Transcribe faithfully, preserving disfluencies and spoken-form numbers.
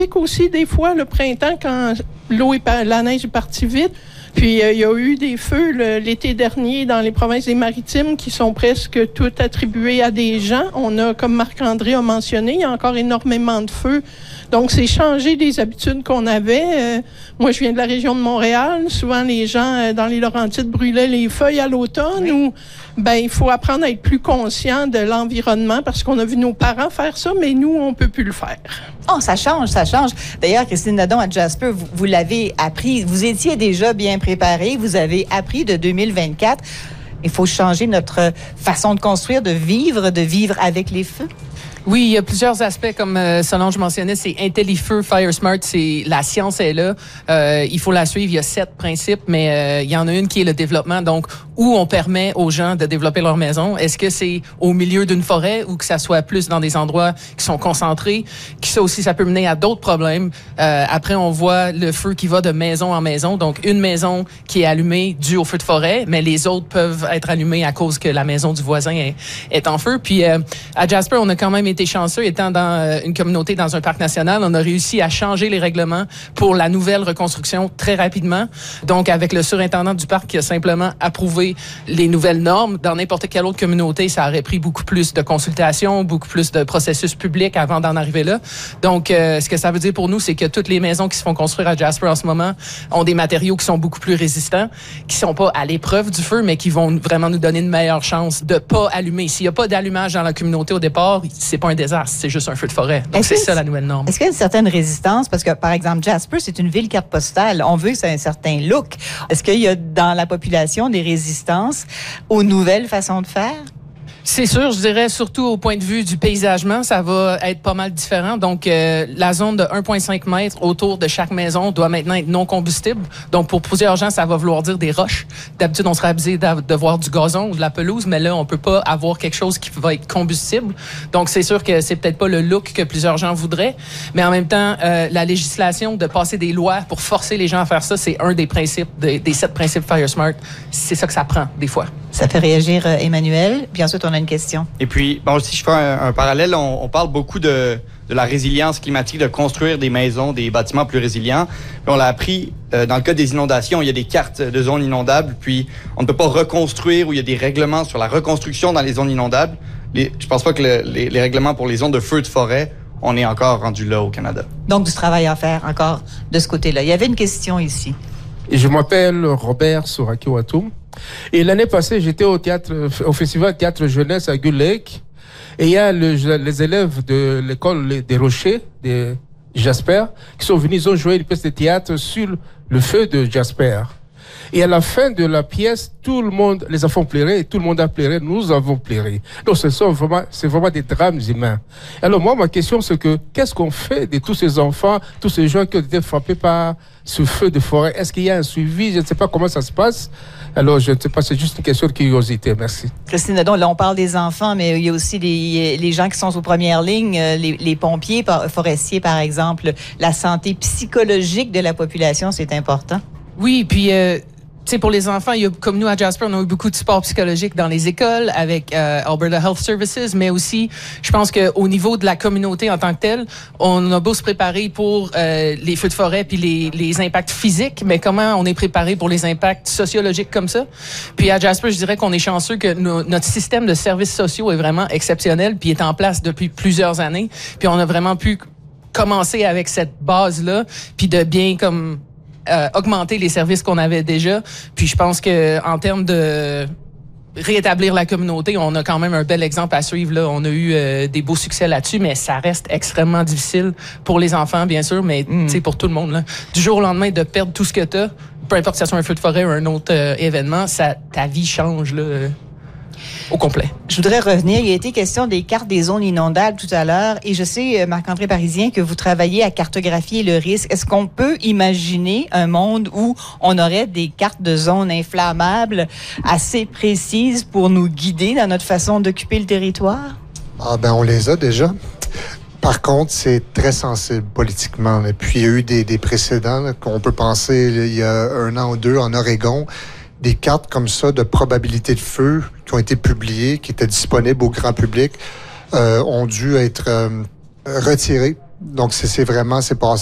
aussi, des fois, le printemps, quand l'eau est, la neige est partie vite. Puis, euh, il y a eu des feux le, l'été dernier dans les provinces des Maritimes qui sont presque toutes attribuées à des gens. On a, comme Marc-André a mentionné, il y a encore énormément de feux. Donc, c'est changer des habitudes qu'on avait. Euh, moi, je viens de la région de Montréal. Souvent, les gens euh, dans les Laurentides brûlaient les feuilles à l'automne. Oui. Ou, ben, il faut apprendre à être plus conscient de l'environnement parce qu'on a vu nos parents faire ça, mais nous, on peut plus le faire. Oh, ça change, ça change. D'ailleurs, Christine Nadon à Jasper, vous, vous l'avez appris. Vous étiez déjà bien préparé. Vous avez appris de deux mille vingt-quatre. Il faut changer notre façon de construire, de vivre, de vivre avec les feux. Oui, il y a plusieurs aspects, comme euh, Solange mentionnait, c'est IntelliFeu, FireSmart, c'est la science est là. Euh, il faut la suivre. Il y a sept principes, mais euh, il y en a une qui est le développement. Donc, où on permet aux gens de développer leur maison. Est-ce que c'est au milieu d'une forêt ou que ça soit plus dans des endroits qui sont concentrés? Qui ça aussi, ça peut mener à d'autres problèmes. Euh, après, on voit le feu qui va de maison en maison. Donc, une maison qui est allumée due au feu de forêt, mais les autres peuvent être allumées à cause que la maison du voisin est, est en feu. Puis, euh, à Jasper, on a quand même été chanceux, étant dans une communauté, dans un parc national, on a réussi à changer les règlements pour la nouvelle reconstruction très rapidement. Donc, avec le surintendant du parc qui a simplement approuvé les nouvelles normes, dans n'importe quelle autre communauté, ça aurait pris beaucoup plus de consultations, beaucoup plus de processus publics avant d'en arriver là. Donc, euh, ce que ça veut dire pour nous, c'est que toutes les maisons qui se font construire à Jasper en ce moment ont des matériaux qui sont beaucoup plus résistants, qui sont pas à l'épreuve du feu, mais qui vont vraiment nous donner une meilleure chance de pas allumer. S'il y a pas d'allumage dans la communauté au départ, c'est pas un désastre, c'est juste un feu de forêt. Donc, c'est ça la nouvelle norme. Est-ce qu'il y a une certaine résistance? Parce que, par exemple, Jasper, c'est une ville carte postale. On veut que ça ait un certain look. Est-ce qu'il y a dans la population des résistances aux nouvelles façons de faire? C'est sûr, je dirais surtout au point de vue du paysagement, ça va être pas mal différent. Donc, euh, la zone de un virgule cinq mètres autour de chaque maison doit maintenant être non combustible. Donc, pour plusieurs gens, ça va vouloir dire des roches. D'habitude, on serait habitué de voir du gazon ou de la pelouse, mais là, on peut pas avoir quelque chose qui va être combustible. Donc, c'est sûr que c'est peut-être pas le look que plusieurs gens voudraient, mais en même temps, euh, la législation de passer des lois pour forcer les gens à faire ça, c'est un des principes, des, des sept principes FireSmart. C'est ça que ça prend, des fois. Ça fait réagir euh, Emmanuel. Puis ensuite, on a une question. Et puis, bon, si je fais un, un parallèle, on, on parle beaucoup de, de la résilience climatique, de construire des maisons, des bâtiments plus résilients. Puis on l'a appris, euh, dans le cas des inondations, il y a des cartes de zones inondables, puis on ne peut pas reconstruire, ou il y a des règlements sur la reconstruction dans les zones inondables. Les, je pense pas que le, les, les règlements pour les zones de feu de forêt, on est encore rendu là au Canada. Donc, du travail à faire encore de ce côté-là. Il y avait une question ici. Je m'appelle Robert Sourakiwatum. Et l'année passée, j'étais au théâtre, au festival Théâtre Jeunesse à Gull Lake. Et il y a le, les élèves de l'école des Rochers, de Jasper, qui sont venus, ils ont joué une pièce de théâtre sur le feu de Jasper. Et à la fin de la pièce, tout le monde, les enfants pleuraient, tout le monde a pleuré, nous avons pleuré. Donc, ce sont vraiment, c'est vraiment des drames humains. Alors, moi, ma question, c'est que, qu'est-ce qu'on fait de tous ces enfants, tous ces gens qui ont été frappés par ce feu de forêt? Est-ce qu'il y a un suivi? Je ne sais pas comment ça se passe. Alors, je ne sais pas, c'est juste une question de curiosité. Merci. Christine Nadon, là, on parle des enfants, mais il y a aussi les, les gens qui sont aux premières lignes, les, les pompiers, forestiers, par exemple. La santé psychologique de la population, c'est important. Oui, puis... Euh Tu sais, pour les enfants, il y a, comme nous à Jasper, on a eu beaucoup de support psychologique dans les écoles avec euh, Alberta Health Services, mais aussi, je pense qu'au niveau de la communauté en tant que telle, on a beau se préparer pour euh, les feux de forêt puis les, les impacts physiques, mais comment on est préparé pour les impacts sociologiques comme ça? Puis à Jasper, je dirais qu'on est chanceux que no, notre système de services sociaux est vraiment exceptionnel puis est en place depuis plusieurs années. Puis on a vraiment pu commencer avec cette base-là puis de bien comme... Euh, augmenter les services qu'on avait déjà. Puis je pense que en termes de rétablir la communauté, on a quand même un bel exemple à suivre. Là. On a eu euh, des beaux succès là-dessus, mais ça reste extrêmement difficile pour les enfants, bien sûr, mais mm. tu sais, pour tout le monde. Là. Du jour au lendemain, de perdre tout ce que t'as, peu importe si ça soit un feu de forêt ou un autre euh, événement, ça, ta vie change là, euh, au complet. Je voudrais revenir. Il a été question des cartes des zones inondables tout à l'heure. Et je sais, Marc-André Parisien, que vous travaillez à cartographier le risque. Est-ce qu'on peut imaginer un monde où on aurait des cartes de zones inflammables assez précises pour nous guider dans notre façon d'occuper le territoire? Ah ben, on les a déjà. Par contre, c'est très sensible politiquement. Et puis, il y a eu des, des précédents là, qu'on peut penser là, il y a un an ou deux en Oregon. Des cartes comme ça de probabilité de feu qui ont été publiées, qui étaient disponibles au grand public, euh, ont dû être euh, retirées Donc, c'est c'est vraiment, c'est passé